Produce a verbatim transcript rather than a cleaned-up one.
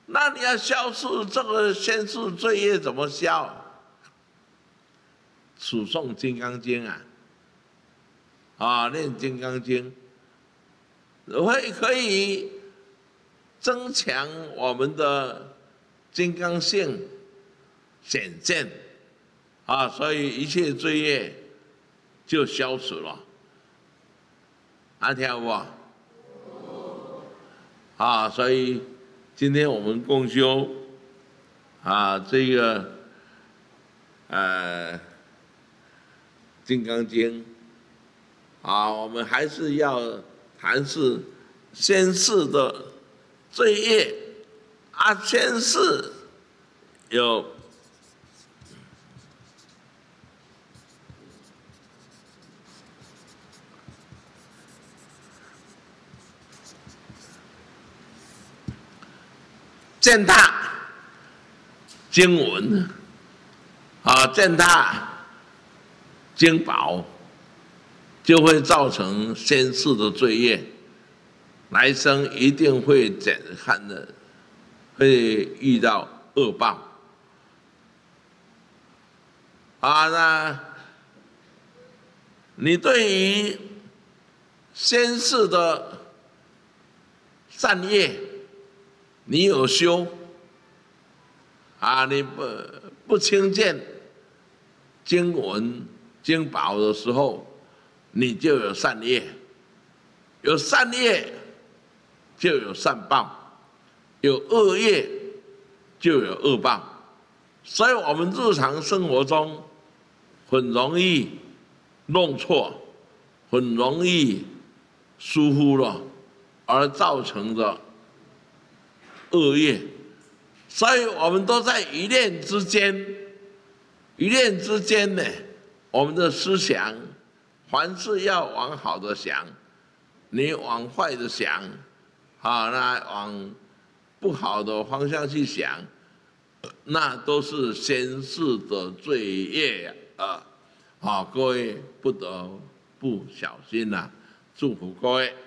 那你要消除这个先世罪业，怎么消？数诵《金刚经》啊，啊，念《金刚经》，会可以增强我们的金刚性显现啊，所以一切罪业就消除了。啊，听有无？啊，所以今天我们共修啊，这个呃《金刚经》啊，我们还是要谈是先世的罪业啊，先世有践踏经文啊，践踏经宝，就会造成先世的罪业，来生一定会减看的，会遇到恶报啊。那你对于先世的善业，你有修啊，你不不轻贱经文经宝的时候，你就有善业，有善业就有善报，有恶业就有恶报。所以我们日常生活中很容易弄错，很容易疏忽了，而造成的恶业。所以我们都在一念之间，一念之间呢，我们的思想凡事要往好的想，你往坏的想啊，那往不好的方向去想，那都是先世的罪业啊！啊，各位不得不小心呐、啊！祝福各位。